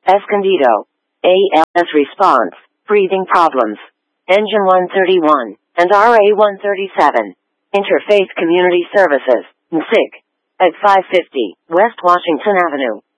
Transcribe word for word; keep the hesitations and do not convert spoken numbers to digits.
Escondido. A L S response, breathing problems. Engine one thirty-one, and R A one thirty-seven. Interfaith Community Services, N S I C. At five fifty, West Washington Avenue.